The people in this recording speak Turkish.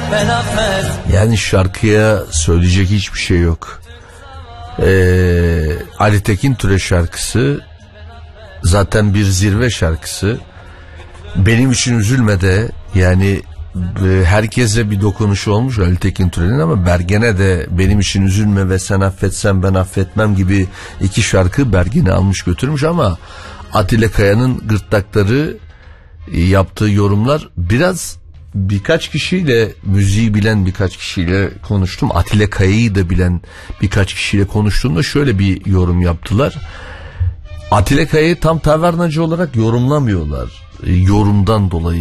ben affet. Yani şarkıya söyleyecek hiçbir şey yok. Ali Tekin Türe şarkısı zaten bir zirve şarkısı. Benim için üzülme de, yani herkese bir dokunuşu olmuş Ali Tekin Türe'nin, ama Bergen'e de benim için üzülme ve sen affetsen ben affetmem gibi iki şarkı Bergen'i almış götürmüş. Ama Atilla Kaya'nın Gırtlakları yaptığı yorumlar, birkaç kişiyle, müziği bilen birkaç kişiyle konuştum. Atilla Kaya'yı da bilen birkaç kişiyle konuştuğumda şöyle bir yorum yaptılar. Atilla Kaya'yı tam tavernacı olarak yorumlamıyorlar. Yorumdan dolayı.